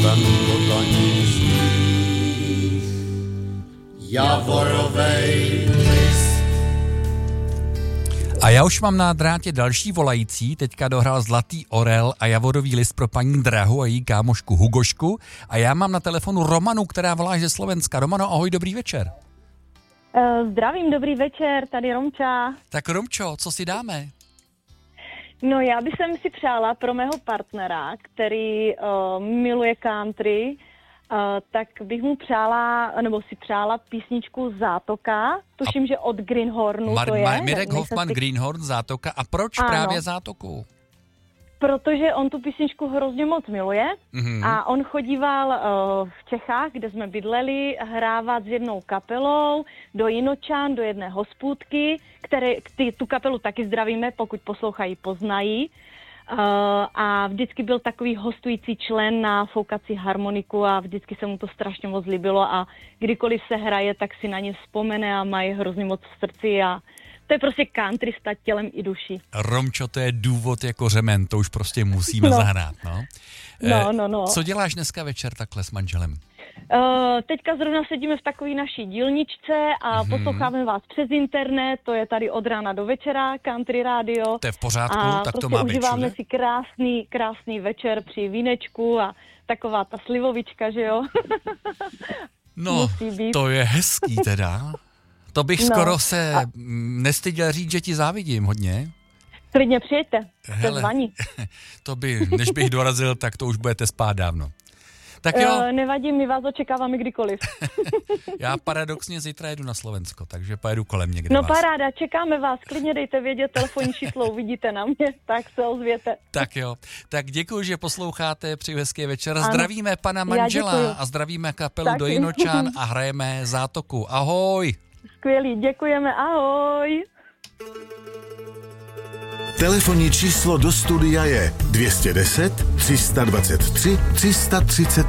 jsem to dlaní javorovej list. A já už mám na drátě další volající, teďka dohrál Zlatý orel a javorový list pro paní Drahu a její kámošku Hugošku. A já mám na telefonu Romanu, která volá ze Slovenska. Romano, ahoj, dobrý večer. Zdravím, dobrý večer, tady Romča. Tak Romčo, co si dáme? No já bych si přála pro mého partnera, který miluje country, tak bych mu přála, nebo si přála písničku Zátoka, tuším, že od Greenhornu to je. Mirek Hoffman, Greenhorn, Zátoka. A proč právě Zátoku? Protože on tu písničku hrozně moc miluje a on chodíval v Čechách, kde jsme bydleli, hrávat s jednou kapelou do Jinočan, do jedné hospůdky, tu kapelu taky zdravíme, pokud poslouchají, poznají. A vždycky byl takový hostující člen na foukací harmoniku a vždycky se mu to strašně moc líbilo a kdykoliv se hraje, tak si na ně vzpomene a mají hrozně moc v srdci a to je prostě country stát tělem i duší. Romčo, to je důvod jako řemen, to už prostě musíme zahrát, no. No. Co děláš dneska večer takhle s manželem? Teďka zrovna sedíme v takové naší dílničce a posloucháme vás přes internet, to je tady od rána do večera, Country Radio. To je v pořádku, a tak to prostě má být užíváme všude? si krásný večer při vínečku a taková ta slivovička, že jo? No, to je hezký teda. To bych skoro se nestyděl říct, že ti závidím hodně. Klidně přijďte, Hele, zvaní. To by, než bych dorazil, tak to už budete spát dávno. Tak jo. Nevadí, my vás očekáváme kdykoliv. Já paradoxně zítra jedu na Slovensko, takže pojedu kolem někde No vás. paráda, čekáme vás, klidně dejte vědět, telefonní číslo, uvidíte na mě, tak se ozvěte. Tak jo, tak děkuji, že posloucháte, přeji hezký večer. Ano. Zdravíme pana manžela a zdravíme kapelu tak. do Jinočan a hrajeme Zátoku. Ahoj. Skvělý, děkujeme, ahoj. Telefonní číslo do studia je 210 323 330